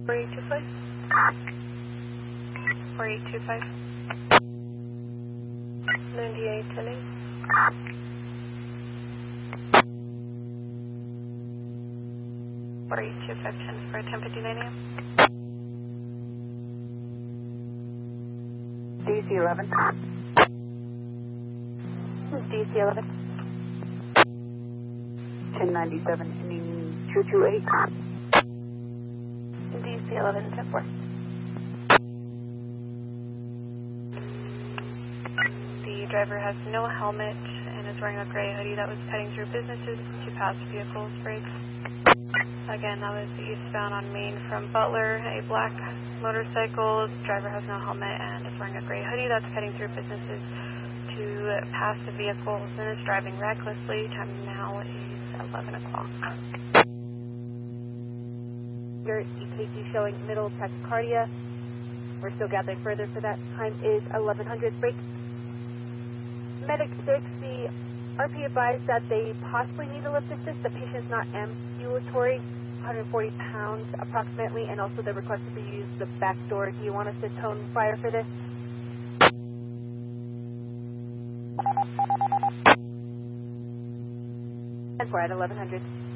4825. 4825. 9810. 482510 for 10:59 a.m. DC 11. DC 11. 1097 ending 228. DC 11 10-4. The driver has no helmet and is wearing a gray hoodie that was cutting through businesses to pass vehicles brakes. Again, that was eastbound on Main from Butler, a black motorcycle. The driver has no helmet and is wearing a gray hoodie that's cutting through businesses to pass the vehicles and is driving recklessly. Time now is 11 o'clock. Your EKG showing middle tachycardia. We're still gathering further for that. Time is 1100. Break. Medic 6, the RP advised that they possibly need a lift assist. The patient's not ambulatory, 140 pounds approximately, and also the request to use the back door. Do you want us to tone fire for this? And we're at 1100.